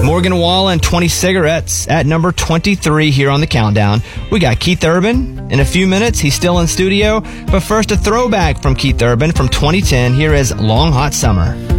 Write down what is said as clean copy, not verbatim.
Morgan Wallen, 20 Cigarettes at number 23 here on the countdown. We got Keith Urban in a few minutes. He's still in studio. But first, a throwback from Keith Urban from 2010. Here is Long Hot Summer.